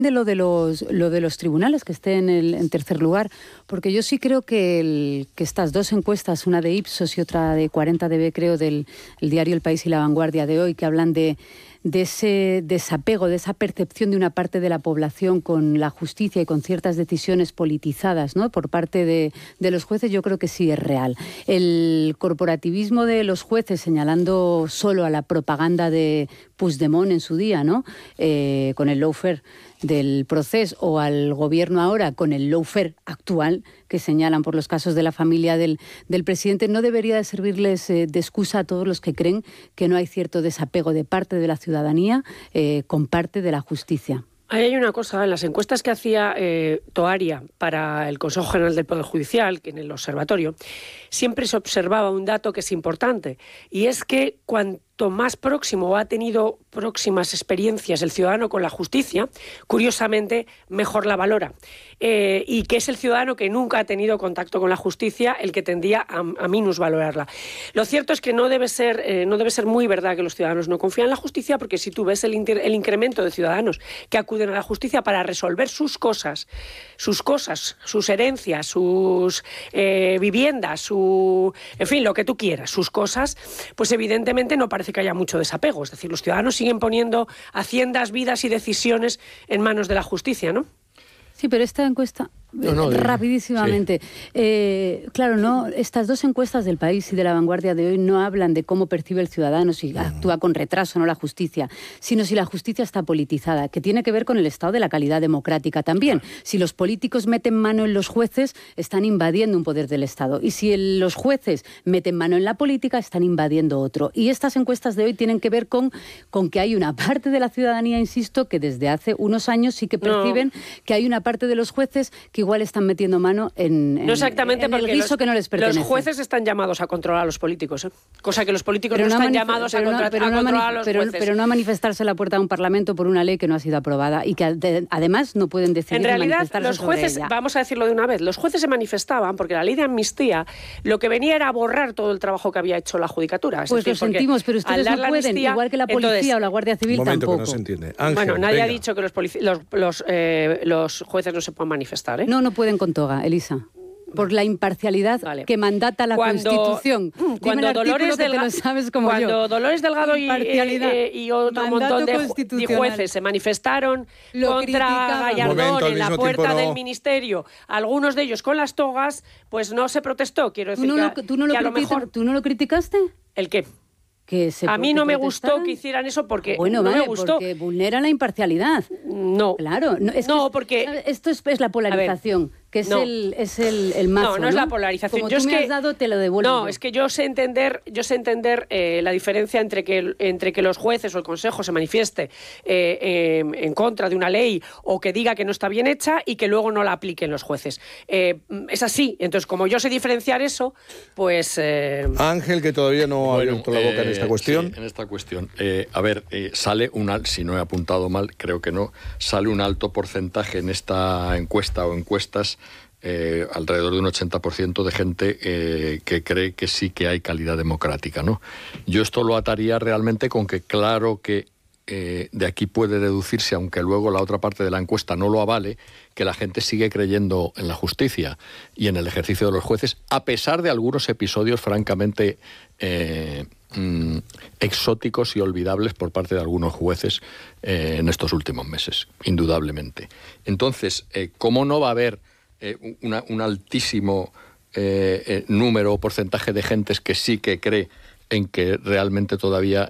lo de los tribunales, que esté en tercer lugar, porque yo sí creo que estas dos encuestas, una de Ipsos y otra de 40dB, creo, del el diario El País y La Vanguardia de hoy, que hablan de ese desapego, de esa percepción de una parte de la población con la justicia y con ciertas decisiones politizadas, ¿no?, por parte de los jueces, yo creo que sí es real. El corporativismo de los jueces, señalando solo a la propaganda de Puigdemont en su día, ¿no?, con el lawfare del proceso, o al gobierno ahora con el lawfare actual que señalan por los casos de la familia del presidente, no debería de servirles de excusa a todos los que creen que no hay cierto desapego de parte de la ciudadanía con parte de la justicia. Ahí hay una cosa, en las encuestas que hacía Toaria para el Consejo General del Poder Judicial, que en el observatorio, siempre se observaba un dato que es importante, y es que cuanto más próximo o ha tenido próximas experiencias el ciudadano con la justicia, curiosamente mejor la valora. Y que es el ciudadano que nunca ha tenido contacto con la justicia el que tendría a minusvalorarla. Lo cierto es que no debe ser muy verdad que los ciudadanos no confían en la justicia, porque si tú ves el incremento de ciudadanos que acuden a la justicia para resolver sus cosas, sus herencias, sus viviendas, en fin, lo que tú quieras, sus cosas, pues evidentemente no parece que haya mucho desapego. Es decir, los ciudadanos siguen poniendo haciendas, vidas y decisiones en manos de la justicia, ¿no? Sí, pero esta encuesta, rapidísimamente, sí. Claro, no, estas dos encuestas del País y de La Vanguardia de hoy no hablan de cómo percibe el ciudadano, si actúa con retraso o no la justicia, sino si la justicia está politizada, que tiene que ver con el estado de la calidad democrática también. Si los políticos meten mano en los jueces, están invadiendo un poder del Estado, y si los jueces meten mano en la política, están invadiendo otro. Y estas encuestas de hoy tienen que ver con que hay una parte de la ciudadanía, insisto, que desde hace unos años sí que perciben que hay una parte de los jueces que igual están metiendo mano en el guiso que no les pertenece. Los jueces están llamados a controlar a los políticos, cosa que los políticos no están llamados a controlar a los jueces. Pero no a manifestarse en la puerta de un parlamento por una ley que no ha sido aprobada y que además no pueden decidir. En realidad, manifestarse los jueces, sobre ella. vamos a decirlo de una vez, los jueces se manifestaban porque la ley de amnistía lo que venía era borrar todo el trabajo que había hecho la judicatura. Pues lo sentimos, pero ustedes no pueden, amnistía, igual que la policía o la Guardia Civil tampoco. Que no se entiende. Ángel, bueno, nadie venga. ha dicho que los jueces no se puedan manifestar, ¿eh? No pueden con toga, Elisa. Por la imparcialidad que mandata la Constitución. Cuando Dolores Delgado y otro montón de jueces se manifestaron contra Gallardón en la puerta del ministerio, algunos de ellos con las togas, pues no se protestó. Quiero decir ¿Tú no lo criticaste? ¿El qué? A mí no me gustó que hicieran eso porque no me gustó. Porque vulnera la imparcialidad. No. Claro. Porque esto es la polarización, que es el mazo. No es la polarización. Como tú me has dado, te lo devuelvo. No, es que yo sé entender la diferencia entre que los jueces o el Consejo se manifieste en contra de una ley o que diga que no está bien hecha y que luego no la apliquen los jueces. Es así. Entonces, como yo sé diferenciar eso, pues... Ángel, que todavía no ha abierto la boca en esta cuestión. Sí, en esta cuestión. Sale si no he apuntado mal, creo que no, sale un alto porcentaje en esta encuesta o encuestas, alrededor de un 80% de gente que cree que sí que hay calidad democrática, ¿no? Yo esto lo ataría realmente con que claro que de aquí puede deducirse, aunque luego la otra parte de la encuesta no lo avale, que la gente sigue creyendo en la justicia y en el ejercicio de los jueces, a pesar de algunos episodios francamente exóticos y olvidables por parte de algunos jueces en estos últimos meses, indudablemente. Entonces, ¿cómo no va a haber un altísimo número o porcentaje de gentes que sí que cree en que realmente todavía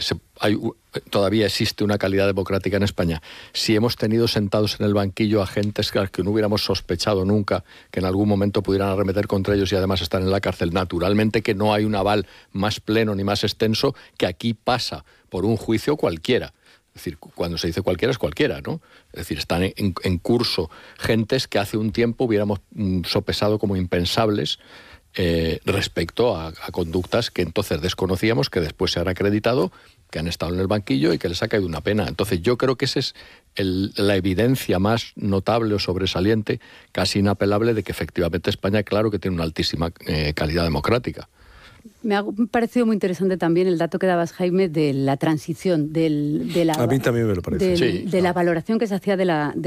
existe una calidad democrática en España? Si hemos tenido sentados en el banquillo a gentes que no hubiéramos sospechado nunca que en algún momento pudieran arremeter contra ellos y además están en la cárcel, naturalmente que no hay un aval más pleno ni más extenso que aquí pasa por un juicio cualquiera. Es decir, cuando se dice cualquiera es cualquiera, ¿no? Es decir, están en curso gentes que hace un tiempo hubiéramos sopesado como impensables respecto a conductas que entonces desconocíamos, que después se han acreditado, que han estado en el banquillo y que les ha caído una pena. Entonces yo creo que esa es la evidencia más notable o sobresaliente, casi inapelable, de que efectivamente España, claro que tiene una altísima calidad democrática. Me ha parecido muy interesante también el dato que dabas, Jaime, de la transición, de la... A mí también me lo parece. De la valoración que se hacía de la